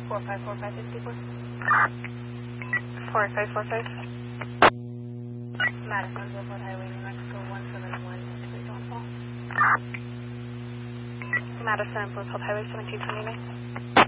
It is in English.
454554. 4545. Madison, Brooklyn Highway, New Mexico, 171, please don't fall. Madison, Blue Hill Highway 1729.